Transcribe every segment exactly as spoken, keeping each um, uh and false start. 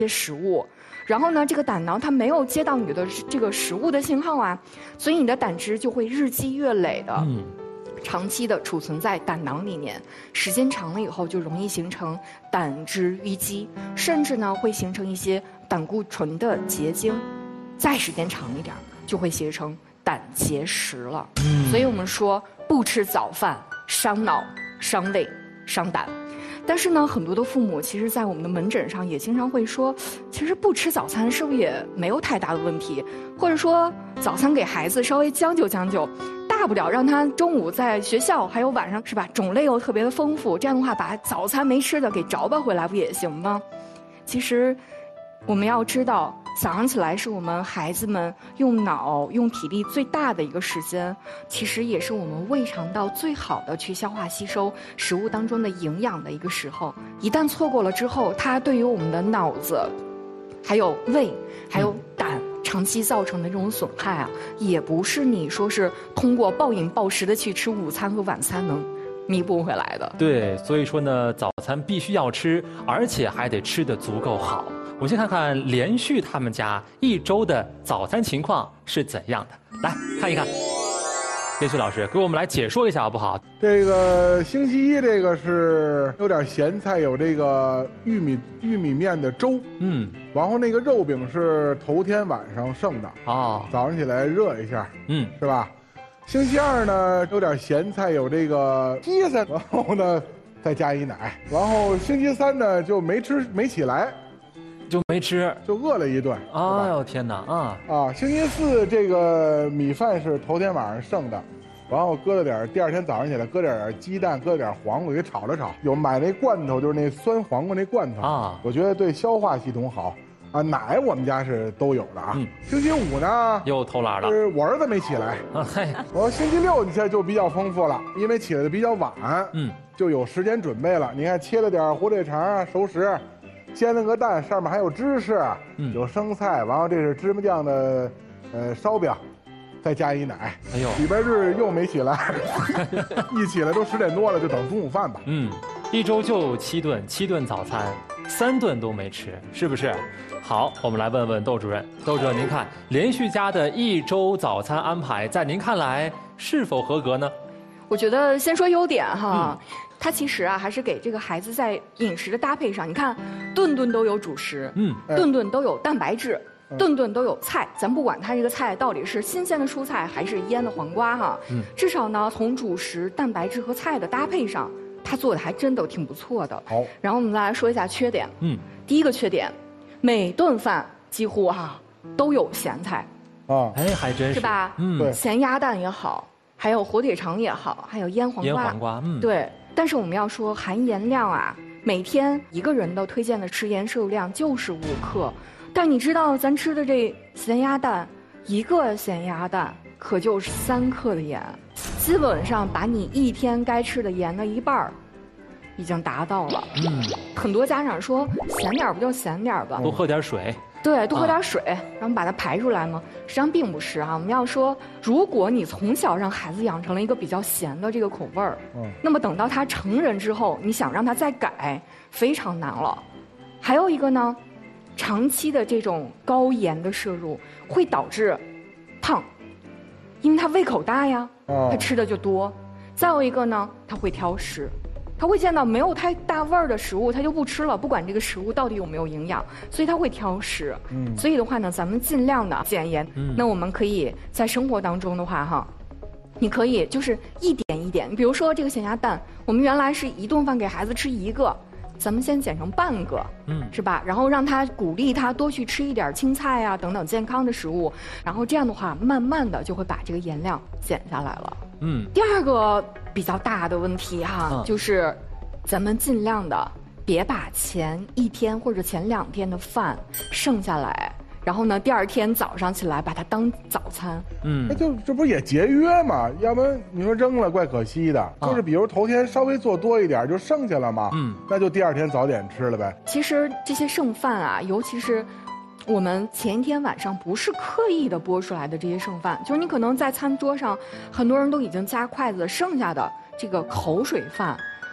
些食物。然后呢，这个胆囊它没有接到你的这个食物的信号啊，所以你的胆汁就会日积月累的，嗯，长期的储存在胆囊里面，时间长了以后就容易形成胆汁淤积，甚至呢会形成一些胆固醇的结晶，再时间长一点就会形成胆结石了。嗯，所以我们说不吃早饭伤脑、伤胃、伤胆。但是呢，很多的父母其实，在我们的门诊上也经常会说，其实不吃早餐是不是也没有太大的问题？或者说，早餐给孩子稍微将就将就，大不了让他中午在学校还有晚上是吧，种类又特别的丰富，这样的话把早餐没吃的给找吧回来不也行吗？其实，我们要知道，早上起来是我们孩子们用脑、用体力最大的一个时间，其实也是我们胃肠道最好的去消化吸收食物当中的营养的一个时候。一旦错过了之后，它对于我们的脑子、还有胃、还有胆长期造成的这种损害啊，也不是你说是通过暴饮暴食的去吃午餐和晚餐能弥补回来的。 对，所以说呢，早餐必须要吃，而且还得吃得足够好。我们先看看连续他们家一周的早餐情况是怎样的，来看一看。连续老师给我们来解说一下好不好？ 这个星期一这个是有点咸菜，有这个玉米玉米面的粥，嗯，然后那个肉饼是头天晚上剩的哦，早上起来热一下，嗯，是吧？星期二呢有点咸菜，有这个鸡散，然后呢再加一奶，然后星期三呢就没吃没起来。 就没吃， 就饿了一顿。 哎呦天哪！啊啊！星期四这个米饭是头天晚上剩的，然后搁了点，第二天早上起来搁点鸡蛋，搁点黄瓜给炒了炒。有买那罐头，就是那酸黄瓜那罐头啊，我觉得对消化系统好啊。奶我们家是都有的啊。嗯、星期五呢又偷懒了， 是我儿子没起来。啊嘿，我星期六你现在就比较丰富了，因为起来的比较晚，嗯，就有时间准备了。你看切了点火腿肠啊，熟食。煎了个蛋，上面还有芝士，嗯、有生菜，然后这是芝麻酱的，呃，烧饼，再加一奶。哎呦，礼拜日又没起来，一起来都十点多了，就等中午饭吧。 嗯，一周就七顿，七顿早餐，三顿都没吃，是不是？好，我们来问问窦主任，窦主任，您看连续家的一周早餐安排，在您看来是否合格呢？ 我觉得先说优点哈。嗯，它其实啊，还是给这个孩子在饮食的搭配上，你看，顿顿都有主食，嗯，顿顿都有蛋白质，嗯、顿顿都有菜。咱不管它这个菜到底是新鲜的蔬菜还是腌的黄瓜哈，嗯，至少呢，从主食、蛋白质和菜的搭配上，它做的还真都挺不错的。好，然后我们再来说一下缺点，嗯，第一个缺点，每顿饭几乎哈都有咸菜， 啊，哎，还真是， 是吧？嗯，对，咸鸭蛋也好，还有火腿肠也好，还有腌黄瓜， 腌黄瓜，嗯， 对。但是我们要说含盐量啊，每天一个人的推荐的食盐摄入量就是五克，但你知道咱吃的这咸鸭蛋，一个咸鸭蛋可就是三克的盐，基本上把你一天该吃的盐的一半儿已经达到了。嗯，很多家长说咸点儿不就咸点儿吧， 多喝点水。 对，多喝点水，啊、然后把它排出来吗？实际上并不是哈。我们要说，如果你从小让孩子养成了一个比较咸的这个口味儿，嗯，那么等到他成人之后，你想让他再改，非常难了。还有一个呢，长期的这种高盐的摄入会导致胖，因为他胃口大呀，他吃的就多。再有一个呢，他会挑食。他会见到没有太大味儿的食物，他就不吃了，不管这个食物到底有没有营养，所以他会挑食。嗯，所以的话呢，咱们尽量的减盐。嗯，那我们可以在生活当中的话，哈，你可以就是一点一点，比如说这个咸鸭蛋，我们原来是一顿饭给孩子吃一个，咱们先减成半个，嗯，是吧？然后让他鼓励他多去吃一点青菜啊等等健康的食物，然后这样的话，慢慢的就会把这个盐量减下来了。嗯，第二个比较大的问题哈，嗯、就是咱们尽量的别把前一天或者前两天的饭剩下来，然后呢，第二天早上起来把它当早餐。 嗯，那就这不也节约嘛？要不然你说扔了怪可惜的。啊、就是比如头天稍微做多一点就剩下了嘛，嗯，那就第二天早点吃了呗。 其实这些剩饭啊，尤其是我们前一天晚上不是刻意的拨出来的这些剩饭，就是你可能在餐桌上，很多人都已经夹筷子剩下的这个口水饭，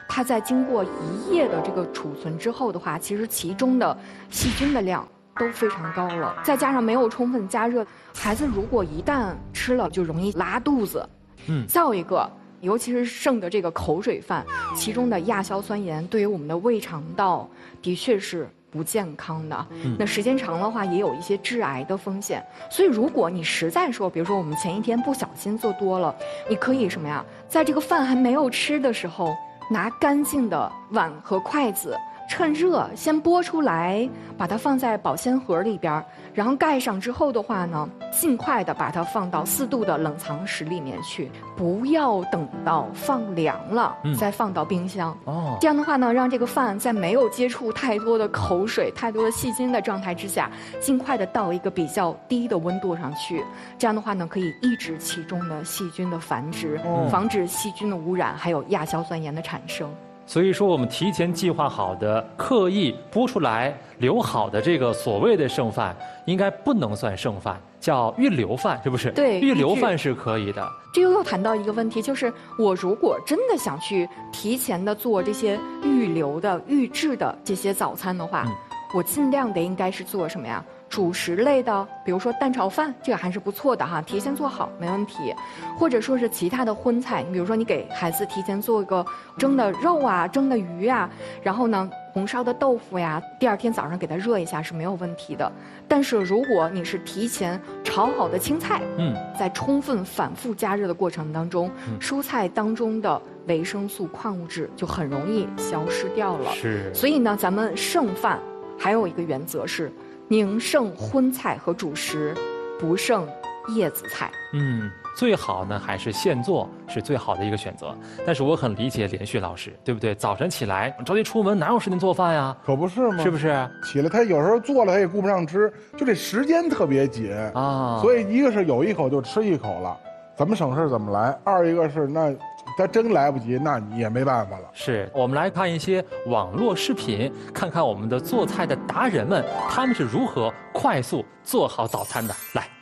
它在经过一夜的这个储存之后的话，其实其中的细菌的量都非常高了，再加上没有充分加热，孩子如果一旦吃了，就容易拉肚子。嗯，再有一个，尤其是剩的这个口水饭，其中的亚硝酸盐对于我们的胃肠道的确是不健康的。嗯，那时间长的话，也有一些致癌的风险。所以，如果你实在说，比如说我们前一天不小心做多了，你可以什么呀，在这个饭还没有吃的时候，拿干净的碗和筷子，趁热先拨出来，把它放在保鲜盒里边，然后盖上之后的话呢，尽快的把它放到四度的冷藏室里面去，不要等到放凉了、嗯、再放到冰箱。哦，这样的话呢，让这个饭在没有接触太多的口水、太多的细菌的状态之下，尽快的到一个比较低的温度上去。这样的话呢，可以抑制其中的细菌的繁殖，哦、防止细菌的污染，还有亚硝酸盐的产生。 所以说，我们提前计划好的、刻意拨出来留好的这个所谓的剩饭，应该不能算剩饭，叫预留饭，是不是？ 对， 预留饭是可以的。 这又又谈到一个问题，就是我如果真的想去提前的做这些预留的、预制的这些早餐的话，嗯、我尽量的应该是做什么呀？主食类的，比如说蛋炒饭，这个还是不错的哈，提前做好没问题。或者说是其他的荤菜，你比如说你给孩子提前做一个蒸的肉啊、蒸的鱼啊，然后呢红烧的豆腐呀，第二天早上给它热一下是没有问题的。但是如果你是提前炒好的青菜，嗯，在充分反复加热的过程当中，嗯、蔬菜当中的维生素、矿物质就很容易消失掉了。 是。 所以呢，咱们剩饭还有一个原则是，宁剩荤菜和主食，不剩叶子菜。 嗯，最好呢还是现做是最好的一个选择。但是我很理解连续老师，对不对？早晨起来着急出门，哪有时间做饭呀？ 可不是吗？ 是不是？ 起来他有时候做了他也顾不上吃，就这时间特别紧啊。所以一个是有一口就吃一口了，怎么省事怎么来；二一个是那。他真来不及，那你也没办法了。 是我们来看一些网络视频，看看我们的做菜的达人们，他们是如何快速做好早餐的。来。